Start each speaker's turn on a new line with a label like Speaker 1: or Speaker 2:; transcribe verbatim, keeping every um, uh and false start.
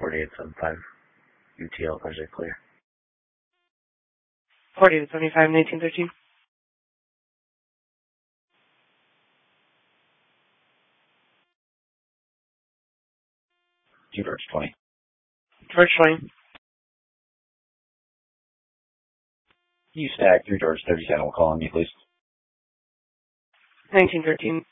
Speaker 1: forty-eight seventy-five. U T L, Thursday, clear.
Speaker 2: forty-eight seventy-five, nineteen thirteen.
Speaker 3: George twenty.
Speaker 2: George twenty.
Speaker 3: You stag through George thirty-seven. We'll call on you, please.
Speaker 2: nineteen thirteen.